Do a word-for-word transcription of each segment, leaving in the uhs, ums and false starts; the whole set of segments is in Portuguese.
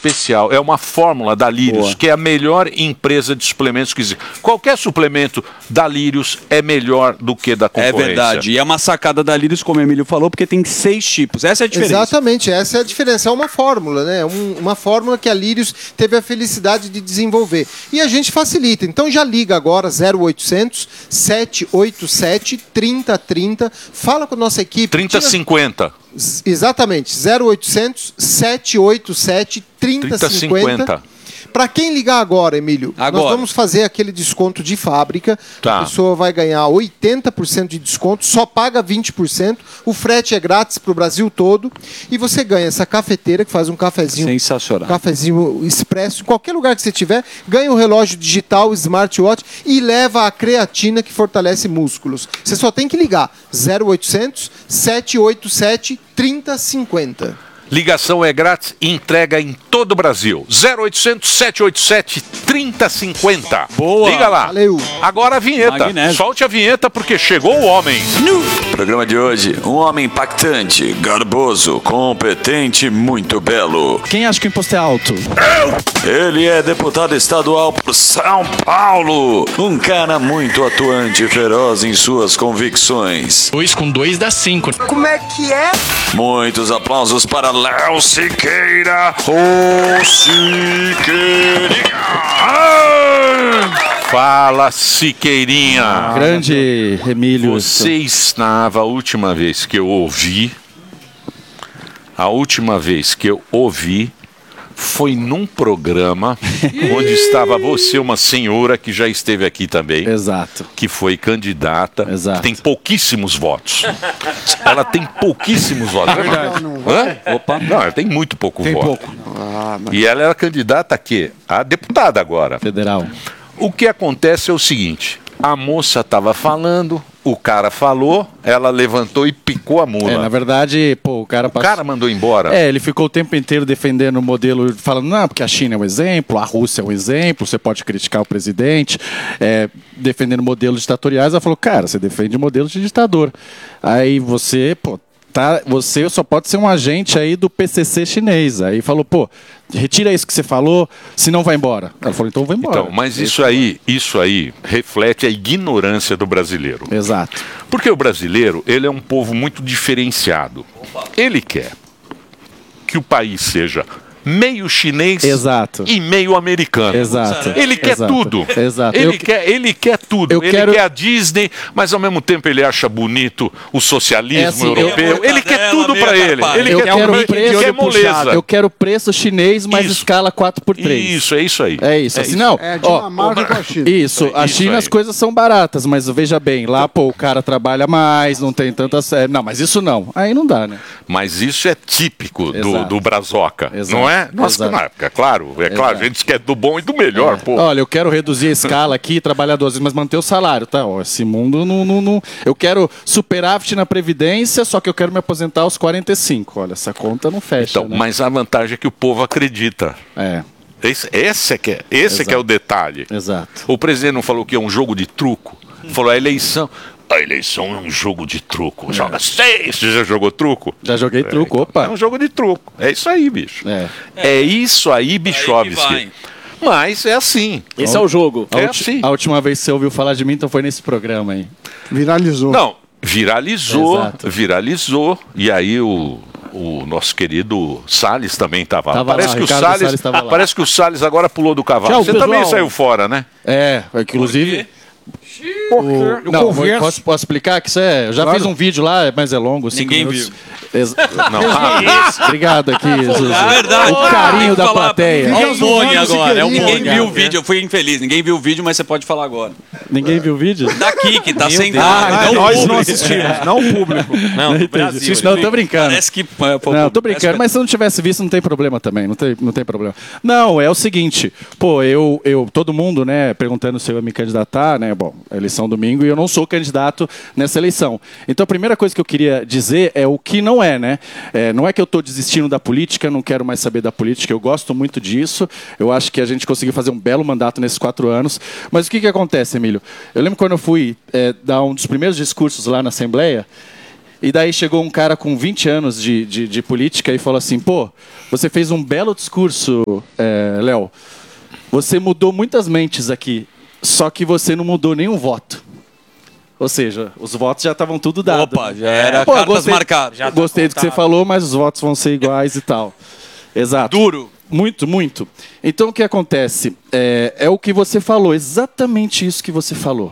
especial. É uma fórmula da Lírios, Boa. que é a melhor empresa de suplementos que existe. Qualquer suplemento da Lírios é melhor do que da concorrência. É verdade. E é uma sacada da Lírios, como o Emílio falou, porque tem seis tipos. Essa é a diferença. Exatamente, essa é a diferença. É uma fórmula, né? Um, uma fórmula que a Lírios teve a felicidade de desenvolver. E a gente facilita. Então já liga agora zero oitocentos, sete oito sete, trinta trinta. Fala com a nossa equipe. trinta cinquenta. Exatamente, zero oitocentos, sete oito sete, trinta cinquenta. Para quem ligar agora, Emílio, agora. nós vamos fazer aquele desconto de fábrica. Tá. A pessoa vai ganhar oitenta por cento de desconto, só paga vinte por cento. O frete é grátis para o Brasil todo. E você ganha essa cafeteira que faz um cafezinho. Sensacional. Cafezinho expresso. Em qualquer lugar que você tiver, ganha um relógio digital, smartwatch e leva a creatina que fortalece músculos. Você só tem que ligar zero oitocentos, sete oito sete, trinta cinquenta. Ligação é grátis e entrega em todo o Brasil. zero oitocentos, sete oito sete, trinta cinquenta. Boa. Liga lá. Valeu. Agora a vinheta. Magnésio. Solte a vinheta porque chegou o homem. No programa de hoje, um homem impactante, garboso, competente, muito belo. Quem acha que o imposto é alto? Eu! Ele é deputado estadual por São Paulo. Um cara muito atuante e feroz em suas convicções. Dois com dois dá cinco. Como é que é? Muitos aplausos para Léo Siqueira, o Siqueirinha. Fala, Siqueirinha. Ah, grande Emílio. Você estava, a última vez que eu ouvi, a última vez que eu ouvi, foi num programa onde estava você, uma senhora que já esteve aqui também. Exato. Que foi candidata. Exato. Tem pouquíssimos votos. Ela tem pouquíssimos votos. É verdade. Não, não, Hã? Opa. Não, ela tem muito pouco tem voto. Pouco. Ah, mas... E ela era candidata a quê? A deputada agora. Federal. O que acontece é o seguinte. A moça estava falando, o cara falou, ela levantou e picou a mula. É, na verdade, pô, o cara... O passou... cara mandou embora. É, ele ficou o tempo inteiro defendendo o modelo, falando, não, porque a China é um exemplo, a Rússia é um exemplo, você pode criticar o presidente, é, defendendo modelos ditatoriais. Ela falou, cara, você defende modelos de ditador. Aí você, pô, tá, você só pode ser um agente aí do P C C chinês. Aí falou, pô, retira isso que você falou, senão vai embora. Ela falou, então vai embora. Então, mas isso aí, isso aí reflete a ignorância do brasileiro. Exato. Porque o brasileiro, ele é um povo muito diferenciado. Ele quer que o país seja meio chinês Exato. e meio americano. Exato. Ele quer Exato. tudo. Exato. Ele, eu... quer, ele quer tudo. Eu ele quero... quer a Disney, mas ao mesmo tempo ele acha bonito o socialismo é assim, europeu. Eu... Ele quer tudo para ele. Ele eu quer quero um preço quer moleza. Eu quero preço chinês, mas isso. escala quatro por três. Isso, é isso aí. É isso. É assim, isso. não. É de uma marca com a China. Isso. A isso China aí. As coisas são baratas, mas veja bem, lá pô, o cara trabalha mais, não tem tanta série. Não, mas isso não. Aí não dá, né? Mas isso é típico do, Exato. do Brazoca, Exato. não é? Nossa, Exato. é claro, é claro, a gente quer do bom e do melhor, É. pô. Olha, eu quero reduzir a escala aqui, trabalhar duas vezes, mas manter o salário, tá? Ó, esse mundo não, não, não... Eu quero superávit na Previdência, só que eu quero me aposentar aos quarenta e cinco. Olha, essa conta não fecha, Então, né? mas a vantagem é que o povo acredita. É. Esse, esse, é, que é, esse é que é o detalhe. Exato. O presidente não falou que é um jogo de truco? Falou a eleição. A eleição é um jogo de truco. É. Joga seis. Você já jogou truco? Já joguei é, truco, então, opa. É um jogo de truco. É isso aí, bicho. É, é isso aí, Bichovski. Mas é assim. Esse é o jogo. A, é ulti- assim. a última vez que você ouviu falar de mim, então foi nesse programa aí. Viralizou. Não, viralizou, Exato. viralizou. E aí o... O nosso querido Salles também estava lá. Tava Parece lá, que o Ricardo Salles, Salles tava lá. parece que o Salles agora pulou do cavalo. Tchau, Você pessoal. também saiu fora, né? É, inclusive... Eu Não, converso. posso, posso explicar que isso é... Eu já Claro. fiz um vídeo lá, mas é longo. cinco Ninguém minutos. Ex- Não. Ah, Obrigado aqui, Zuzu. É verdade. O carinho Tem que da falar. plateia. Olha o Boni agora. É o Siqueirinha. ninguém viu o vídeo. Eu fui infeliz. Ninguém viu o vídeo, mas você pode falar agora. Ninguém viu o vídeo? Daqui, que tá sem Ah, nada. então Não, nós o não público. assistimos, não o público. Não, no Entendi. Brasil. Não, tô brincando. Parece que... Não, tô brincando, mas se eu não tivesse visto, não tem problema também, não tem, não tem problema. Não, é o seguinte, pô, eu, eu, todo mundo, né, perguntando se eu ia me candidatar, né, bom, a eleição domingo, e eu não sou candidato nessa eleição. Então a primeira coisa que eu queria dizer é o que não é, né, é, não é que eu tô desistindo da política, não quero mais saber da política, eu gosto muito disso, eu acho que a gente conseguiu fazer um belo mandato nesses quatro anos, mas o que que acontece, Emílio? Eu lembro quando eu fui é, dar um dos primeiros discursos lá na Assembleia, E daí chegou um cara com vinte anos de, de, de política e falou assim, pô, você fez um belo discurso, é, Léo. Você mudou muitas mentes aqui, só que você não mudou nenhum voto. Ou seja, os votos já estavam tudo dados. Opa, já era Pô, cartas gostei, marcadas. Já tá gostei do que você falou, mas os votos vão ser iguais e tal. Exato. Duro. Muito, muito. Então o que acontece? É, é o que você falou, exatamente isso que você falou.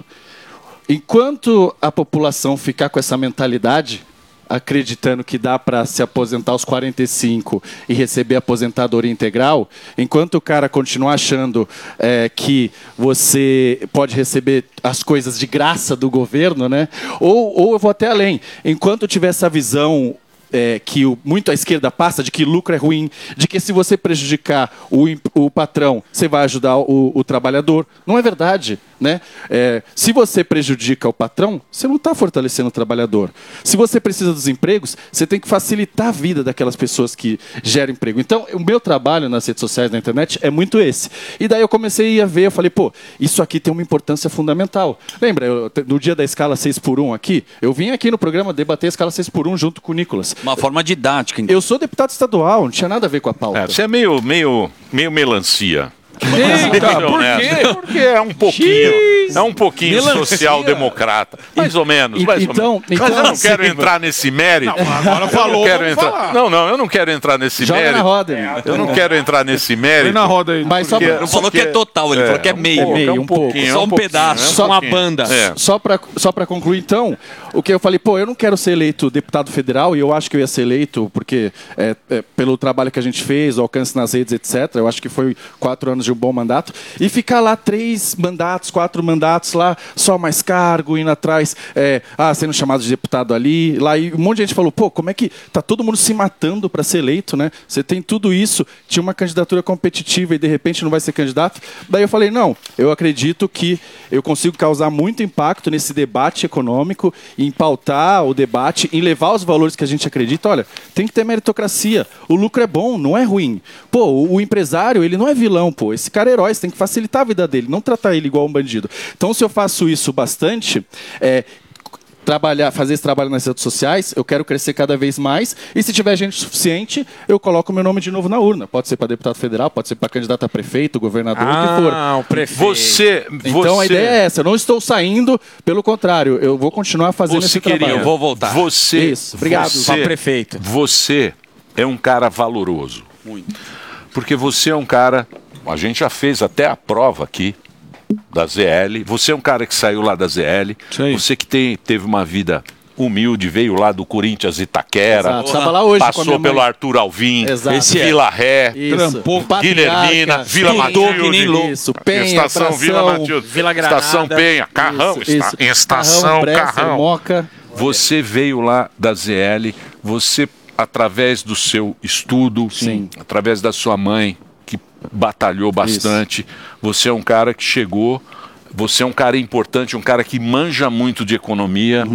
Enquanto a população ficar com essa mentalidade, acreditando que dá para se aposentar aos quarenta e cinco e receber aposentadoria integral, enquanto o cara continuar achando é, que você pode receber as coisas de graça do governo, né? Ou, ou eu vou até além, enquanto tiver essa visão é, que o, muito a esquerda passa de que lucro é ruim, de que se você prejudicar o, o patrão, você vai ajudar o, o trabalhador, não é verdade. Né? É, se você prejudica o patrão, você não está fortalecendo o trabalhador. Se você precisa dos empregos, você tem que facilitar a vida daquelas pessoas que geram emprego. Então, o meu trabalho nas redes sociais, na internet, é muito esse. E daí eu comecei a ver, eu falei, pô, isso aqui tem uma importância fundamental. Lembra, eu, no dia da escala seis por um aqui, eu vim aqui no programa debater a escala seis por um junto com o Nicolas. Uma forma didática. Então. Eu sou deputado estadual, não tinha nada a ver com a pauta. É, você é meio, meio, meio melancia. Eita, por quê? Porque é um pouquinho, é um pouquinho social-democrata. Mais ou menos, E- mais então- ou menos. então, Mas eu não assim, quero entrar nesse mérito. Não, agora Eu falou, não quero vamos entrar. falar. Não, não, eu não quero entrar nesse Joga mérito. na roda, irmão. Eu não quero entrar nesse Põe mérito. na roda aí. Mas só Porque- pra- Não falou que é total, ele falou que é meio. pouco, meio, é um um pouco. pouquinho, é Só um pouquinho, pedaço, é um só uma pouquinho. banda. É. Só para só para concluir, então, o que eu falei, pô, eu não quero ser eleito deputado federal, e eu acho que eu ia ser eleito, porque é, é, pelo trabalho que a gente fez, o alcance nas redes, etcétera, eu acho que foi quatro anos de um bom mandato, e ficar lá três mandatos, quatro mandatos lá, só mais cargo, indo atrás, é, ah, sendo chamado de deputado ali, lá, e um monte de gente falou, pô, como é que tá todo mundo se matando para ser eleito, né? Você tem tudo isso, tinha uma candidatura competitiva e de repente não vai ser candidato. Daí eu falei, não, eu acredito que eu consigo causar muito impacto nesse debate econômico, em pautar o debate, em levar os valores que a gente acredita. Olha, tem que ter meritocracia. O lucro é bom, não é ruim. Pô, o, o empresário, ele não é vilão, pô. Esse cara é herói, você tem que facilitar a vida dele, não tratar ele igual um bandido. Então, se eu faço isso bastante, é, trabalhar, fazer esse trabalho nas redes sociais, eu quero crescer cada vez mais, e se tiver gente suficiente, eu coloco meu nome de novo na urna. Pode ser para deputado federal, pode ser para candidato a prefeito, governador, o que for. Ah, o prefeito. Você, Então você, a ideia é essa, eu não estou saindo, pelo contrário, eu vou continuar fazendo você esse queria, trabalho. Eu vou voltar. Você, Isso, obrigado. Você, Pra prefeito. Você é um cara valoroso. Muito. Porque você é um cara, a gente já fez até a prova aqui da Z L. Você é um cara que saiu lá da Z L. Sim. Você que tem, teve uma vida humilde, veio lá do Corinthians Itaquera. Exato, tava lá hoje com a Passou minha mãe. pelo Arthur Alvim, Exato. Esse é. Vila Ré, Isso. Trampou. Guilhermina, Vila estudou que nem Matilde, louco. Isso, Penha, Estação Tração, Vila Matilde, Vila Granada. Estação Penha, Carrão, Isso, esta- isso. Estação Carrão, Bresser, Carrão. Moca. Você veio lá da Z L, você, através do seu estudo, Sim. através da sua mãe, que batalhou bastante, você é um cara que chegou, você é um cara importante, um cara que manja muito de economia,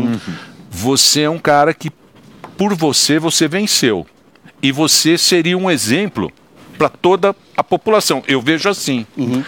você é um cara que, por você, você venceu. E você seria um exemplo para toda a população. Eu vejo assim.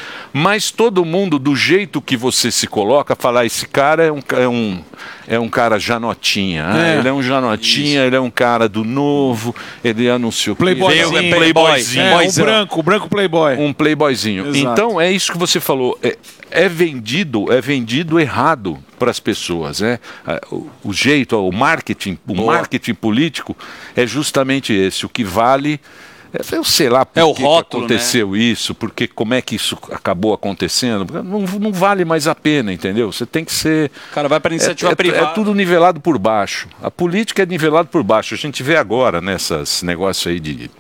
Mas todo mundo, do jeito que você se coloca, falar, esse cara é um, é um, é um cara janotinha. Ah, É. ele é um janotinha, ele é um cara do novo, ele é não sei o quê. Playboyzinho. É um playboyzinho. É, um branco, o branco playboy. Um playboyzinho. Exato. Então, é isso que você falou. É, é vendido, é vendido errado para as pessoas, né? Ah, O, o jeito, o marketing, o marketing político é justamente esse. O que vale, é, eu sei lá por É o que, rótulo, que aconteceu isso, porque como é que isso acabou acontecendo. Não, não vale mais a pena, entendeu? Você tem que ser. O cara vai para iniciativa é, é, privada. É tudo nivelado por baixo. A política é nivelado por baixo. A gente vê agora nessas negócios aí de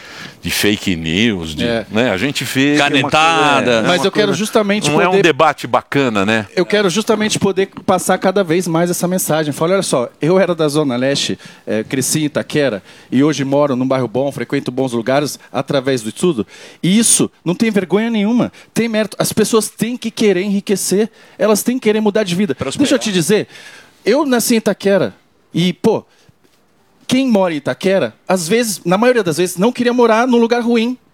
de fake news, de, É. né? A gente vê Canetada. é uma Mas eu quero coisa- justamente não é um poder- debate bacana, né? Eu quero justamente poder passar cada vez mais essa mensagem. Fala, olha só, eu era da Zona Leste, eh, cresci em Itaquera e hoje moro num bairro bom, frequento bons lugares através do estudo. E isso não tem vergonha nenhuma. Tem mérito. As pessoas têm que querer enriquecer, elas têm que querer mudar de vida. Deixa eu te dizer, eu nasci em Itaquera e, pô, quem mora em Itaquera, às vezes, na maioria das vezes, não queria morar num lugar ruim.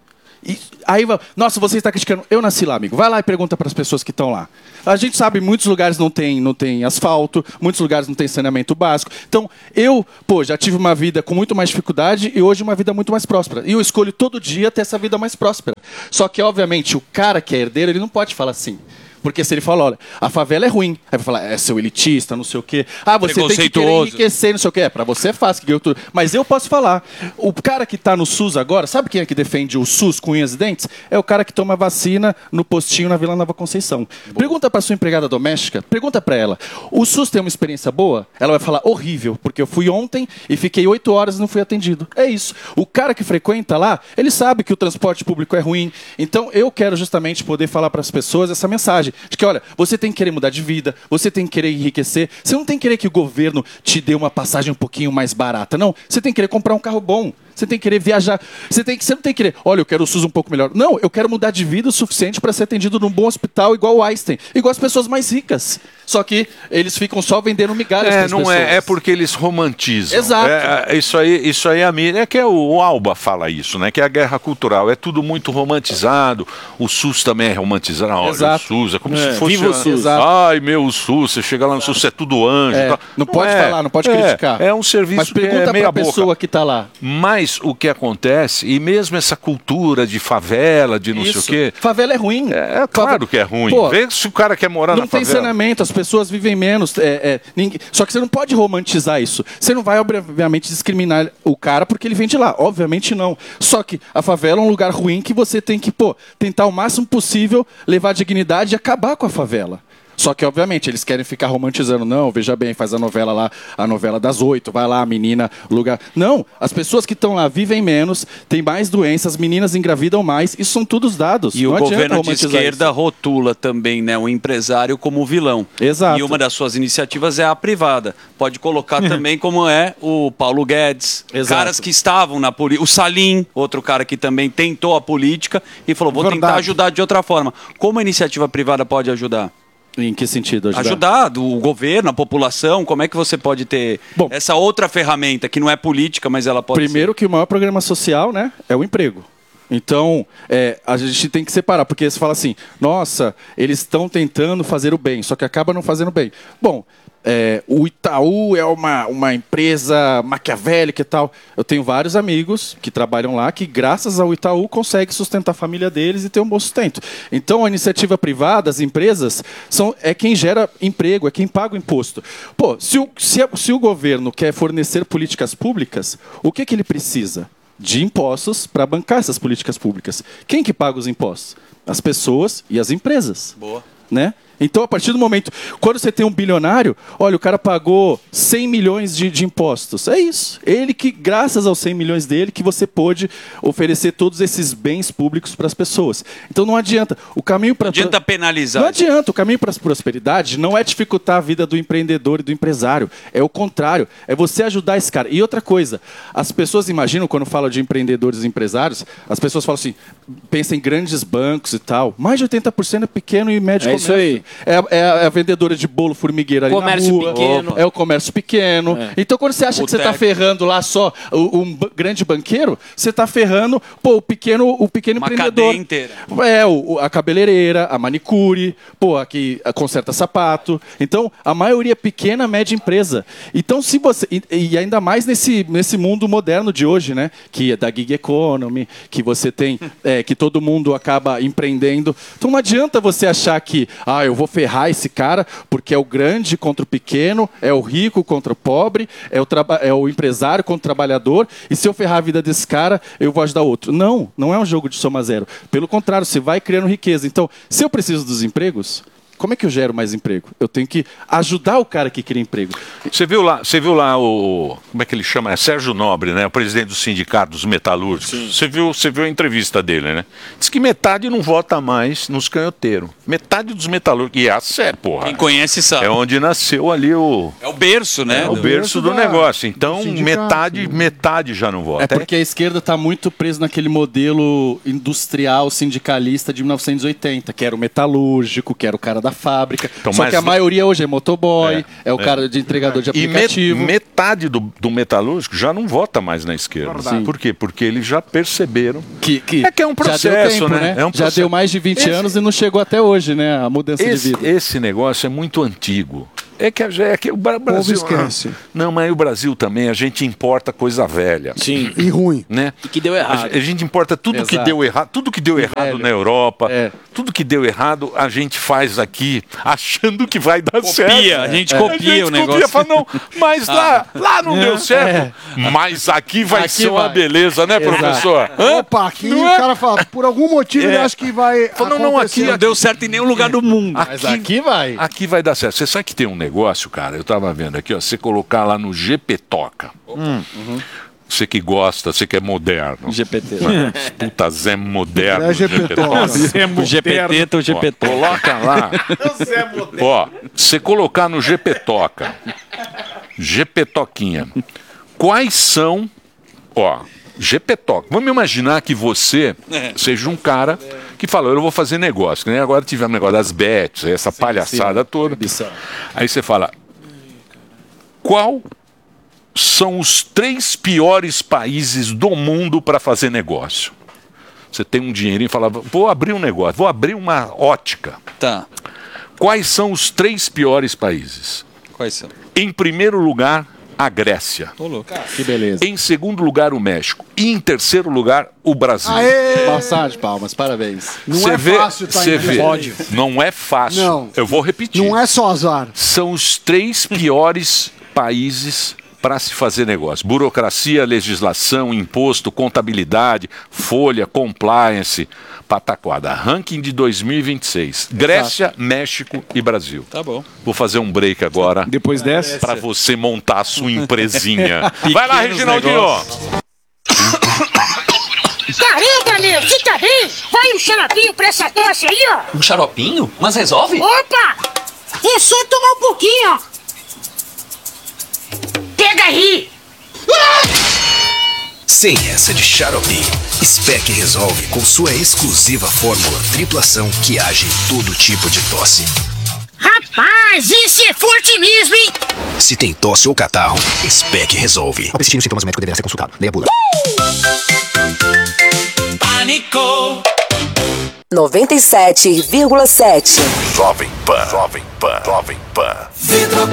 E aí, nossa, você está criticando. Eu nasci lá, amigo. Vai lá e pergunta para as pessoas que estão lá. A gente sabe, muitos lugares não tem, não tem asfalto, muitos lugares não tem saneamento básico. Então, eu, pô, já tive uma vida com muito mais dificuldade e hoje uma vida muito mais próspera. E eu escolho todo dia ter essa vida mais próspera. Só que, obviamente, o cara que é herdeiro, ele não pode falar assim. Porque se ele fala, olha, a favela é ruim. Aí vai falar, é seu elitista, não sei o quê. Ah, você tem que querer enriquecer, não sei o quê. É, pra você é fácil, que ganhou tudo. Mas eu posso falar. O cara que tá no SUS agora, sabe quem é que defende o SUS com unhas e dentes? É o cara que toma vacina no postinho na Vila Nova Conceição. Boa. Pergunta pra sua empregada doméstica, pergunta pra ela, o SUS tem uma experiência boa? Ela vai falar, horrível, porque eu fui ontem e fiquei oito horas e não fui atendido. É isso. O cara que frequenta lá, ele sabe que o transporte público é ruim. Então, eu quero justamente poder falar pras pessoas essa mensagem. De que, olha, você tem que querer mudar de vida, você tem que querer enriquecer, você não tem que querer que o governo te dê uma passagem um pouquinho mais barata, não. Você tem que querer comprar um carro bom, você tem que querer viajar, você, tem que, você não tem que querer, olha, eu quero o SUS um pouco melhor. Não, eu quero mudar de vida o suficiente para ser atendido num bom hospital igual o Einstein, igual as pessoas mais ricas. Só que eles ficam só vendendo migalhas é, para as não pessoas. É, é porque eles romantizam. Exato. É, isso aí, isso aí é a mídia. É que é o, o Alba fala isso, né? Que é a guerra cultural. É tudo muito romantizado. O SUS também é romantizado. Olha, Exato. o SUS é como é. se fosse... Viva o SUS. Ai, meu, o SUS. Você chega lá no SUS, é tudo anjo. É, tal. não, não pode é, falar, não pode é, criticar. É um serviço Mas pergunta que é meia pra boca. pessoa que está lá. Mas o que acontece, e mesmo essa cultura de favela, de não Isso. sei o quê... Favela é ruim. É, é claro que é ruim. Pô, vê se o cara quer morar na favela. Não tem saneamento, as pessoas vivem menos. É, é, ninguém... Só que você não pode romantizar isso. Você não vai, obviamente, discriminar o cara porque ele vem de lá. Obviamente não. Só que a favela é um lugar ruim que você tem que, pô, tentar o máximo possível levar dignidade e acabar com a favela. Só que, obviamente, eles querem ficar romantizando. Não, veja bem, faz a novela lá, a novela das oito, vai lá, a menina, lugar... Não, as pessoas que estão lá vivem menos, têm mais doenças, meninas engravidam mais, isso são todos dados. E não o governo de esquerda isso. rotula também, né, o empresário como vilão. Exato. E uma das suas iniciativas é a privada. Pode colocar também como é o Paulo Guedes, Exato. caras que estavam na política. O Salim, outro cara que também tentou a política e falou, vou Verdade. tentar ajudar de outra forma. Como a iniciativa privada pode ajudar? Em que sentido ajudar? Ajudar o governo, a população, como é que você pode ter Bom, essa outra ferramenta que não é política, mas ela pode Primeiro ser. que o maior programa social, né, é o emprego. Então, é, a gente tem que separar, porque você fala assim, nossa, eles estão tentando fazer o bem, só que acaba não fazendo bem. Bom, é, o Itaú é uma, uma empresa maquiavélica e tal. Eu tenho vários amigos que trabalham lá que, graças ao Itaú, conseguem sustentar a família deles e ter um bom sustento. Então, a iniciativa privada, as empresas, são, é quem gera emprego, é quem paga o imposto. Pô, se o, se, a, se o governo quer fornecer políticas públicas, o que, que ele precisa? De impostos para bancar essas políticas públicas. Quem que paga os impostos? As pessoas e as empresas. Boa. Né? Então, a partir do momento... Quando você tem um bilionário, olha, o cara pagou cem milhões de, de impostos. É isso. Ele que, graças aos cem milhões dele, que você pôde oferecer todos esses bens públicos para as pessoas. Então, não adianta. O caminho para... Não adianta penalizar. Não adianta. O caminho para a prosperidade não é dificultar a vida do empreendedor e do empresário. É o contrário. É você ajudar esse cara. E outra coisa, as pessoas imaginam, quando falam de empreendedores e empresários, as pessoas falam assim, pensam em grandes bancos e tal. Mais de oitenta por cento é pequeno e médio É comércio. isso aí. É a, é a- é a vendedora de bolo formigueira ali Comércio na rua. pequeno. É o comércio pequeno. É. Então, quando você acha que você está Boteco. ferrando lá só o- um ba- grande banqueiro, você está ferrando pô, o pequeno, o pequeno Uma empreendedor. cadeia inteira. É, o, o- a cabeleireira, a manicure, pô, aqui a conserta sapato. Então, a maioria é pequena, média empresa. Então, se você. E, e ainda mais nesse, nesse mundo moderno de hoje, né? Que é da gig economy, que você tem. é, que todo mundo acaba empreendendo. Então não adianta você achar que, ah, eu vou ferrar esse cara porque é o grande contra o pequeno, é o rico contra o pobre, é o, traba- é o empresário contra o trabalhador, e se eu ferrar a vida desse cara, eu vou ajudar outro. Não, não é um jogo de soma zero. Pelo contrário, você vai criando riqueza. Então, se eu preciso dos empregos, como é que eu gero mais emprego? Eu tenho que ajudar o cara que cria emprego. Você viu lá, você viu lá o, como é que ele chama? É Sérgio Nobre, né? O presidente do sindicato dos metalúrgicos. Você viu, você viu a entrevista dele, né? Diz que metade não vota mais nos canhoteiros. Metade dos metalúrgicos. E essa é, porra. Quem conhece sabe. É onde nasceu ali o, É o berço, né? é o do- berço do da- negócio. Então, do sindicato, metade, né? metade já não vota. É porque a esquerda está muito presa naquele modelo industrial sindicalista de mil novecentos e oitenta, que era o metalúrgico, que era o cara da fábrica. Então, Só mas que a no- maioria hoje é motoboy, é, o é. cara de entregador de E met- aplicativo. metade do, do metalúrgico já não vota mais na esquerda. Sim. Por quê? Porque eles já perceberam que, que é que é um processo, já deu tempo, né? né? É um Já processo. deu mais de vinte Esse- anos e não chegou até hoje, né? A mudança Esse, de vida. esse negócio é muito antigo. É que, a- é que o Bra- Brasil. esquece. Não, mas o Brasil também, a gente importa coisa velha. Sim. E ruim. Né? E que deu errado. A, a gente importa tudo que Exato. deu errado, tudo que deu errado velho. na Europa, É. tudo que deu errado, a gente faz aqui achando que vai dar certo. a gente copia a gente o copia, negócio. fala, não, mas lá, lá não deu certo. Mas aqui vai Aqui ser uma vai. beleza, né, Exato. professor? Hã? Opa, aqui Não o é? cara fala, por algum motivo ele acha que vai. Fala, não, não, acontecer. aqui- Não deu certo em nenhum lugar do mundo. Mas aqui vai. Aqui vai dar certo. Você sabe que tem um negócio, cara, eu tava vendo aqui, ó, você colocar lá no G P Toca. Você que gosta, você que é moderno. G P T. Puta Zé moderno. É G P Toca. O G P T, então o G Ó, P T. coloca lá. Ó, você colocar no G P Toca. G P Toquinha. Quais são, ó, G P Toca. Vamos imaginar que você seja um cara que falou, eu vou fazer negócio. Né? Agora tivemos um negócio das bets, essa palhaçada toda. Aí você fala, qual são os três piores países do mundo para fazer negócio? Você tem um dinheirinho e fala, vou abrir um negócio, vou abrir uma ótica. Tá. Quais são os três piores países? Quais são? Em primeiro lugar, a Grécia. Ô, louco. Que beleza. Em segundo lugar, o México. E em terceiro lugar, o Brasil. Aê! Passar de palmas, parabéns. Não Cê é vê, fácil tá cê em vê. pódio. Não é fácil. Não. Eu vou repetir. Não é só azar. São os três piores países para se fazer negócio. Burocracia, legislação, imposto, contabilidade, folha, compliance, pataquada. Ranking de dois mil e vinte e seis. Grécia, México e Brasil. Tá bom. Vou fazer um break agora Depois dessa. para você montar a sua empresinha. Vai lá, Pequenos Reginaldinho. negócios. Caramba, meu, você tá bem? Vai um xaropinho pra essa tosse aí, ó. Um xaropinho? Mas resolve? Opa! É só tomar um pouquinho, ó. Pega aí! Sem essa de xarope, Spec resolve com sua exclusiva fórmula triplação que age em todo tipo de tosse. Rapaz, esse é forte mesmo, hein? Se tem tosse ou catarro, Spec resolve. Ao persistir nos sintomas médicos, deverá ser consultado. Leia a bula. Pânico! noventa e sete vírgula sete. Jovem Pan, Jovem Pan, Jovem Pan. Vidro